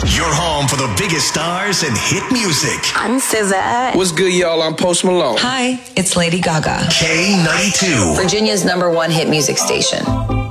Your home for the biggest stars and hit music. I'm SZA. What's good, y'all? I'm Post Malone. Hi, it's Lady Gaga. K92. Virginia's #1 hit music station.